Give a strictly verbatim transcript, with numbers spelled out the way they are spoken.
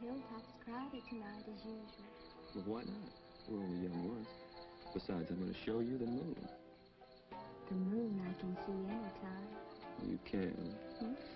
hilltop's crowded tonight as usual. Well, why not? We're only young once. Besides, I'm going to show you the moon. The moon I can see anytime. You can. Hmm?